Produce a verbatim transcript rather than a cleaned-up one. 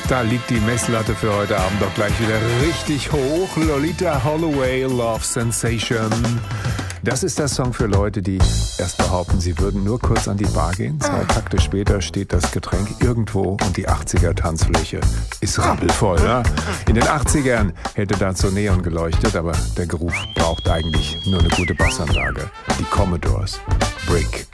Da liegt die Messlatte für heute Abend doch gleich wieder richtig hoch. Lolita Holloway, Love Sensation. Das ist der Song für Leute, die erst behaupten, sie würden nur kurz an die Bar gehen. Zwei Takte später steht das Getränk irgendwo und die achtziger-Tanzfläche ist rappelvoll. Ja? In den achtzigern hätte dazu Neon geleuchtet, aber der Groove braucht eigentlich nur eine gute Bassanlage. Die Commodores. Brick.